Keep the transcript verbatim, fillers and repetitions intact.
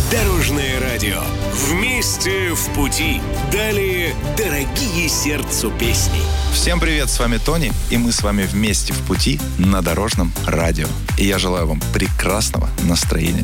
Дорожное радио. Вместе в пути. Далее дорогие сердцу песни. Всем привет, с вами Тони, и мы с вами вместе в пути на Дорожном радио. И я желаю вам прекрасного настроения.